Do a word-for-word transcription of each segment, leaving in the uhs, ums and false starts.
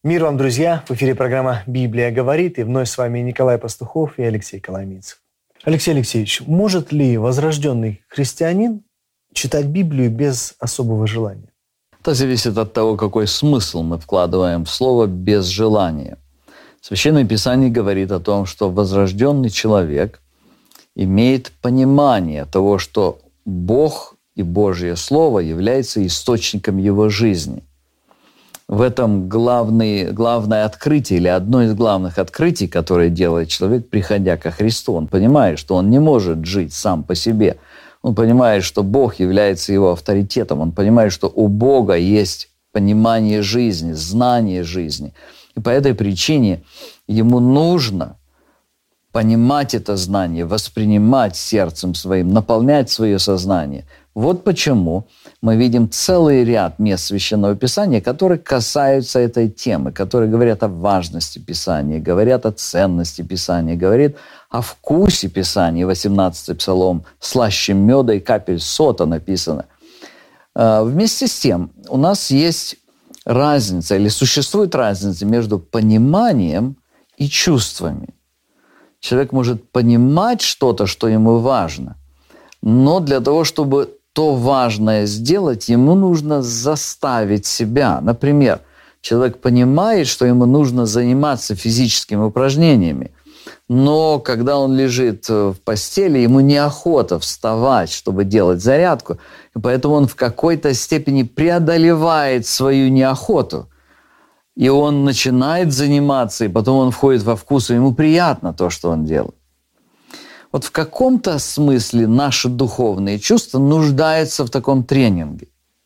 Мир вам, друзья! В эфире программа «Библия говорит», и вновь с вами Николай Пастухов и Алексей Коломийцев. Алексей Алексеевич, может ли возрожденный христианин читать Библию без особого желания? Это зависит от того, какой смысл мы вкладываем в слово «без желания». Священное Писание говорит о том, что возрожденный человек имеет понимание того, что Бог и Божье Слово является источником его жизни. В этом главный, главное открытие, или одно из главных открытий, которое делает человек, приходя ко Христу. Он понимает, что он не может жить сам по себе. Он понимает, что Бог является его авторитетом. Он понимает, что у Бога есть понимание жизни, знание жизни. И по этой причине ему нужно понимать это знание, воспринимать сердцем своим, наполнять свое сознание. Вот почему мы видим целый ряд мест Священного Писания, которые касаются этой темы, которые говорят о важности Писания, говорят о ценности Писания, говорят о вкусе Писания. восемнадцатый Псалом «Слаще меда и капель сота» написано. Вместе с тем у нас есть разница, или существует разница между пониманием и чувствами. Человек может понимать что-то, что ему важно, но для того, чтобы то важное сделать, ему нужно заставить себя. Например, человек понимает, что ему нужно заниматься физическими упражнениями, но когда он лежит в постели, ему неохота вставать, чтобы делать зарядку, и поэтому он в какой-то степени преодолевает свою неохоту. И он начинает заниматься, и потом он входит во вкус, и ему приятно то, что он делает. Вот в каком-то смысле наши духовные чувства нуждаются в таком тренинге.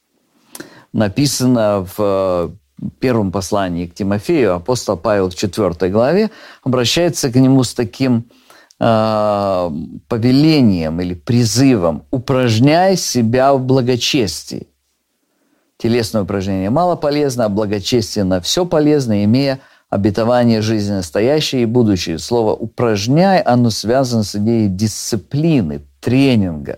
Написано в первом послании к Тимофею, апостол Павел в четвёртой главе обращается к нему с таким э, повелением или призывом: «Упражняй себя в благочестии». Телесное упражнение мало полезно, а благочестие на все полезно, имея обетование жизни настоящей и будущей. Слово «упражняй», оно связано с идеей дисциплины, тренинга.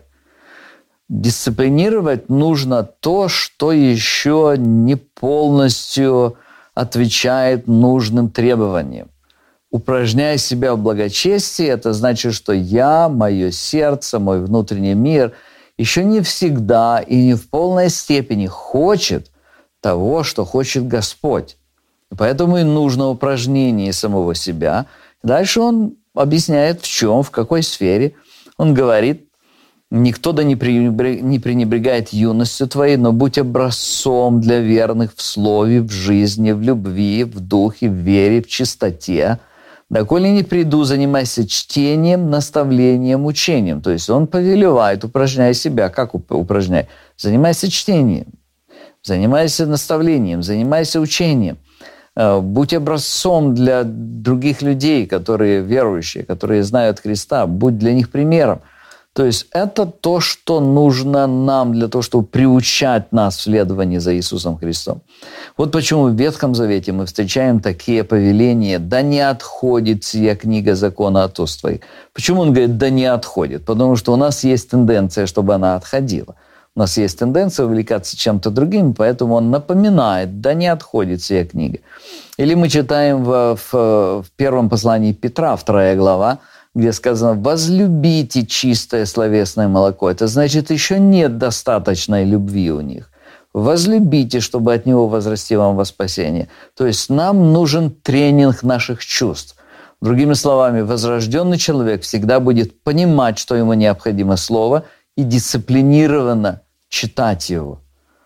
Дисциплинировать нужно то, что еще не полностью отвечает нужным требованиям. Упражняй себя в благочестии – это значит, что я, мое сердце, мой внутренний мир еще не всегда и не в полной степени хочет того, что хочет Господь. Поэтому и нужно упражнение самого себя. Дальше он объясняет, в чем, в какой сфере. Он говорит: «Никто да не пренебрегает юностью твоей, но будь образцом для верных в слове, в жизни, в любви, в духе, в вере, в чистоте. Доколе не приду, занимайся чтением, наставлением, учением». То есть он повелевает: упражняй себя. Как упражняй? Занимайся чтением, занимайся наставлением, занимайся учением. Будь образцом для других людей, которые верующие, которые знают Христа. Будь для них примером. То есть это то, что нужно нам для того, чтобы приучать нас в следовании за Иисусом Христом. Вот почему в Ветхом Завете мы встречаем такие повеления: «Да не отходит сия книга закона от уст твоих». Почему он говорит «да не отходит»? Потому что у нас есть тенденция, чтобы она отходила. У нас есть тенденция увлекаться чем-то другим, поэтому он напоминает: да не отходит сия книга. Или мы читаем в, в, в первом послании Петра, вторая глава, где сказано: «Возлюбите чистое словесное молоко». Это значит, еще нет достаточной любви у них. Возлюбите, чтобы от него возрасти вам во спасение. То есть нам нужен тренинг наших чувств. Другими словами, возрожденный человек всегда будет понимать, что ему необходимо слово, и дисциплинированно читать его.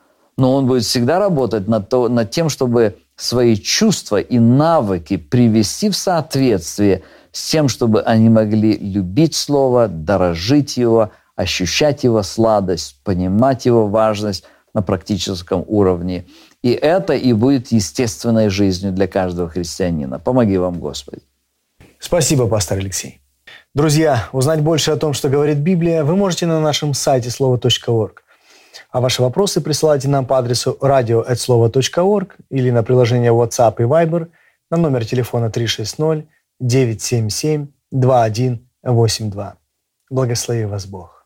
Но он будет всегда работать над, то, над тем, чтобы свои чувства и навыки привести в соответствие с тем, чтобы они могли любить Слово, дорожить его, ощущать его сладость, понимать его важность на практическом уровне. И это и будет естественной жизнью для каждого христианина. Помоги вам, Господи. Спасибо, пастор Алексей. Друзья, узнать больше о том, что говорит Библия, вы можете на нашем сайте слово точка орг. А ваши вопросы присылайте нам по адресу радио эт слова точка орг или на приложение WhatsApp и Viber на номер телефона три шесть ноль девять семь семь два один восемь два. Благослови вас Бог.